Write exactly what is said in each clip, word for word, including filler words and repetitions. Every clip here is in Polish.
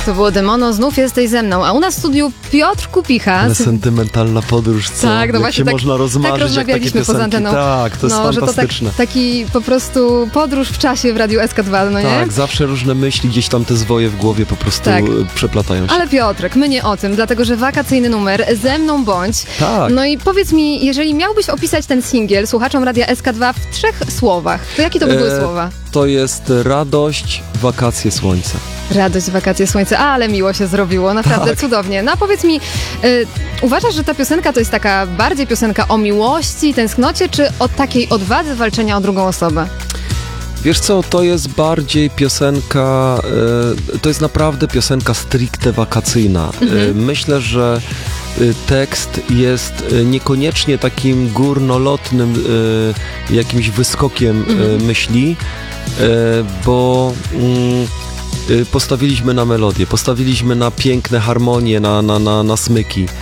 To było Demono, znów jesteś ze mną, a u nas w studiu Piotr Kupicha. Ale sentymentalna podróż, co? Tak, no jak właśnie się tak, można rozmarzyć, tak rozmawialiśmy jak takie poza anteną. Tak, to jest no, fantastyczne. Że to tak, taki po prostu podróż w czasie w Radiu S K dwa, no nie? Tak, zawsze różne myśli, gdzieś tam te zwoje w głowie po prostu tak. przeplatają się. Ale Piotrek, my nie o tym, dlatego że wakacyjny numer, ze mną bądź. Tak. No i powiedz mi, jeżeli miałbyś opisać ten singiel słuchaczom Radia S K dwa w trzech słowach, to jakie to by były e, słowa? To jest radość, wakacje, słońce. Radość, wakacje, słońce, ale miło się zrobiło, naprawdę tak. cudownie. No a powiedz mi, y, uważasz, że ta piosenka to jest taka bardziej piosenka o miłości, tęsknocie, czy o takiej odwadze walczenia o drugą osobę? Wiesz co, to jest bardziej piosenka, y, to jest naprawdę piosenka stricte wakacyjna. Mhm. Y, myślę, że y, tekst jest y, niekoniecznie takim górnolotnym y, jakimś wyskokiem mhm. y, myśli, y, bo y, y, postawiliśmy na melodię, postawiliśmy na piękne harmonie, na, na, na, na smyki. Y,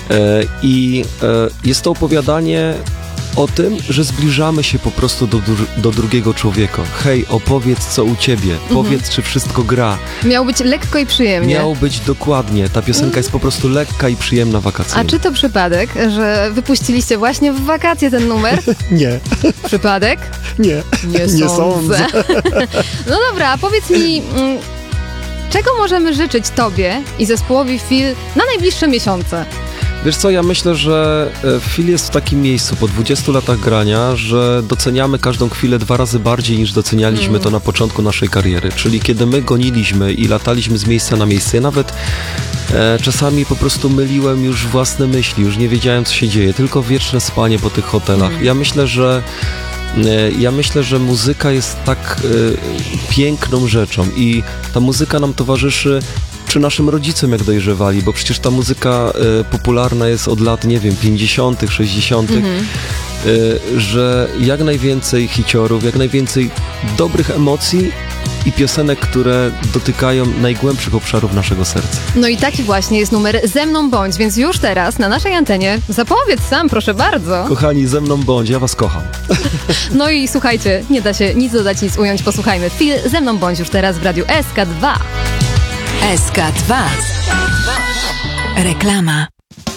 I y, jest to opowiadanie o tym, że zbliżamy się po prostu do, do drugiego człowieka. Hej, opowiedz co u ciebie, mhm. powiedz czy wszystko gra. Miało być lekko i przyjemnie. Miało być dokładnie, ta piosenka mm. jest po prostu lekka i przyjemna wakacyjna. A czy to przypadek, że wypuściliście właśnie w wakacje ten numer? Nie. Przypadek? Nie. Nie, Nie sądzę. sądzę. No dobra, powiedz mi, mm, czego możemy życzyć tobie i zespołowi Feel na najbliższe miesiące? Wiesz co, ja myślę, że Feel jest w takim miejscu po dwudziestu latach grania, że doceniamy każdą chwilę dwa razy bardziej niż docenialiśmy mm. to na początku naszej kariery. Czyli kiedy my goniliśmy i lataliśmy z miejsca na miejsce, ja nawet e, czasami po prostu myliłem już własne myśli, już nie wiedziałem co się dzieje, tylko wieczne spanie po tych hotelach. Mm. Ja myślę, że Ja myślę, że muzyka jest tak e, piękną rzeczą i ta muzyka nam towarzyszy czy naszym rodzicom jak dojrzewali, bo przecież ta muzyka e, popularna jest od lat, nie wiem, pięćdziesiątych, sześćdziesiątych, mm-hmm. e, że jak najwięcej hiciorów, jak najwięcej dobrych emocji i piosenek, które dotykają najgłębszych obszarów naszego serca. No i taki właśnie jest numer Ze mną bądź, więc już teraz na naszej antenie zapowiedz sam, proszę bardzo. Kochani, ze mną bądź, ja was kocham. No i słuchajcie, nie da się nic dodać, nic ująć, posłuchajmy. Feel Ze mną bądź już teraz w Radiu S K dwa. S K dwa. Reklama.